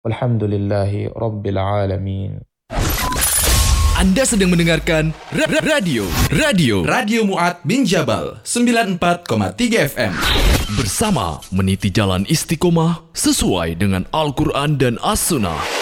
Walhamdulillahi Rabbil Alamin. Anda sedang mendengarkan Radio Mu'ad bin Jabal 94,3 FM. Bersama meniti jalan istiqomah sesuai dengan Al-Quran dan As-Sunnah.